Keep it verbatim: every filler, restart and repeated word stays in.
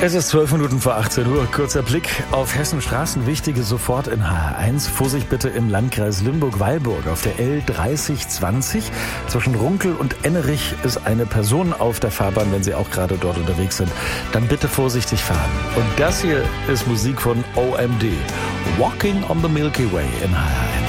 Es ist zwölf Minuten vor achtzehn Uhr. Kurzer Blick auf Hessen Straßen. Wichtige sofort in H R eins. Vorsicht bitte im Landkreis Limburg-Weilburg. Auf der L dreißig zwanzig zwischen Runkel und Ennerich ist eine Person auf der Fahrbahn, wenn Sie auch gerade dort unterwegs sind. Dann bitte vorsichtig fahren. Und das hier ist Musik von O M D. Walking on the Milky Way in H R eins.